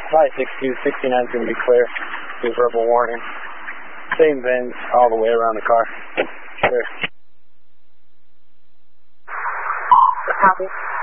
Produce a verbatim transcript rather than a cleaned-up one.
Flight six two, sixty-nine is going to be clear. Give verbal warning. Same vents all the way around the car. Clear. Copy.